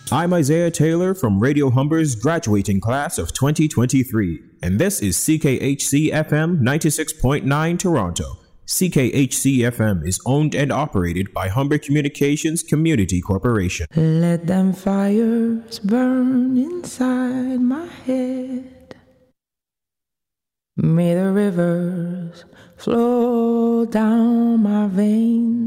I'm Isaiah Taylor from Radio Humber's graduating class of 2023, and this is CKHC FM 96.9 Toronto. CKHC FM is owned and operated by Humber Communications Community Corporation. Let them fires burn inside my head. May the rivers flow down my veins.